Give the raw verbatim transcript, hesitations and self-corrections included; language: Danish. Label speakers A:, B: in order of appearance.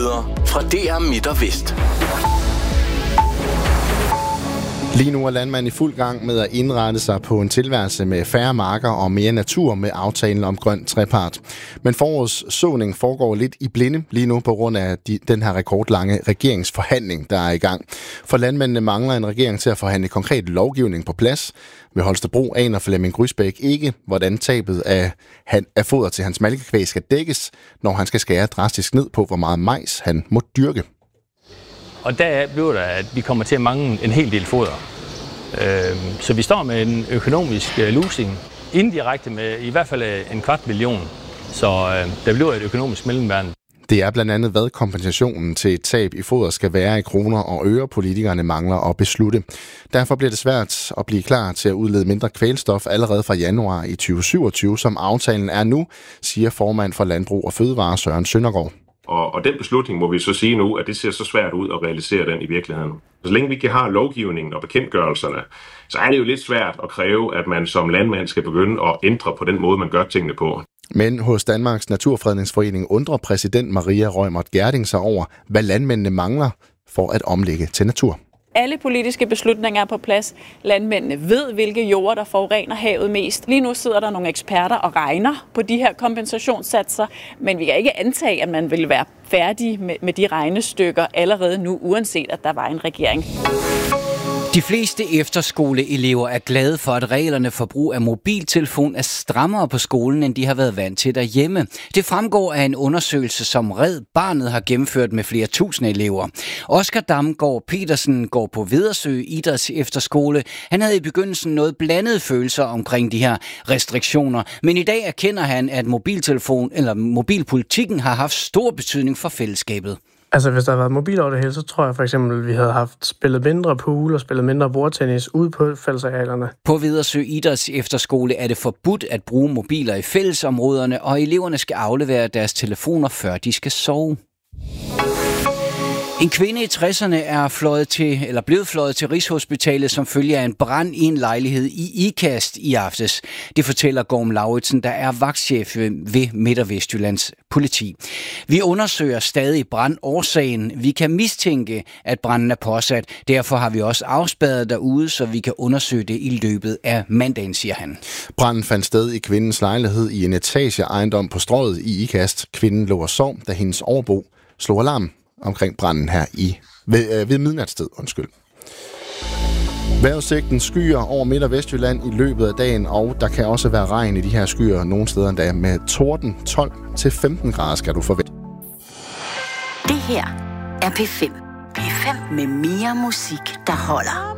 A: Nyheder fra D R Midt og Vest.
B: Lige nu er landmanden i fuld gang med at indrette sig på en tilværelse med færre marker og mere natur med aftalen om grøn trepart. Men forårets såning foregår lidt i blinde lige nu på grund af de, den her rekordlange regeringsforhandling, der er i gang. For landmændene mangler en regering til at forhandle konkret lovgivning på plads. Ved Holstebro aner Flemming Grysbæk ikke, hvordan tabet af, af foder til hans malkekvæg skal dækkes, når han skal skære drastisk ned på, hvor meget majs han må dyrke.
C: Og der bliver der, at vi kommer til at mangle en hel del foder. Så vi står med en økonomisk losing, indirekte med i hvert fald en kvart million. Så der bliver et økonomisk mellemværende.
B: Det er blandt andet, hvad kompensationen til et tab i foder skal være i kroner og øre, politikerne mangler at beslutte. Derfor bliver det svært at blive klar til at udlede mindre kvælstof allerede fra januar i tyve syvogtyve, som aftalen er nu, siger formand for Landbrug og Fødevare Søren Søndergaard.
D: Og, og den beslutning må vi så sige nu, at det ser så svært ud at realisere den i virkeligheden. Så længe vi ikke har lovgivningen og bekendtgørelserne, så er det jo lidt svært at kræve, at man som landmand skal begynde at ændre på den måde, man gør tingene på.
B: Men hos Danmarks Naturfredningsforening undrer præsident Maria Reumert Gjerding sig over, hvad landmændene mangler for at omlægge til natur.
E: Alle politiske beslutninger er på plads. Landmændene ved, hvilke jorder, der forurener havet mest. Lige nu sidder der nogle eksperter og regner på de her kompensationssatser, men vi kan ikke antage, at man vil være færdig med, med de regnestykker allerede nu, uanset at der var en regering.
F: De fleste efterskoleelever er glade for, at reglerne for brug af mobiltelefon er strammere på skolen, end de har været vant til derhjemme. Det fremgår af en undersøgelse, som Red Barnet har gennemført med flere tusinde elever. Oscar Damgaard Petersen går på Vedersø Idræts Efterskole. Han havde i begyndelsen noget blandede følelser omkring de her restriktioner, men i dag erkender han, at mobiltelefon eller mobilpolitikken har haft stor betydning for fællesskabet.
G: Altså, hvis der havde været mobil over det hele, så tror jeg for eksempel, at vi havde haft spillet mindre pool og spillet mindre bordtennis ude på fællesarealerne.
F: På Vedersø Idræts Efterskole er det forbudt at bruge mobiler i fællesområderne, og eleverne skal aflevere deres telefoner, før de skal sove. En kvinde i tresserne er fløjet til, eller blevet fløjet til Rigshospitalet som følge af en brand i en lejlighed i Ikast i aftes. Det fortæller Gorm Lauritsen, der er vagtchef ved Midt- og Vestjyllands politi. Vi undersøger stadig brandårsagen. Vi kan mistænke, at branden er påsat. Derfor har vi også afspærret derude, så vi kan undersøge det i løbet af mandagen, siger han.
B: Branden fandt sted i kvindens lejlighed i en etageejendom på Strøget i Ikast. Kvinden lå og sov, da hendes overbo slog alarm omkring branden her i ved, øh, ved midnatstid, undskyld. Vejrudsigten skyer over Midt- og Vestjylland i løbet af dagen, og der kan også være regn i de her skyer nogle steder endda med torden. Tolv til femten grader skal du forvente.
H: Det her er P fem. P fem med mere musik, der holder.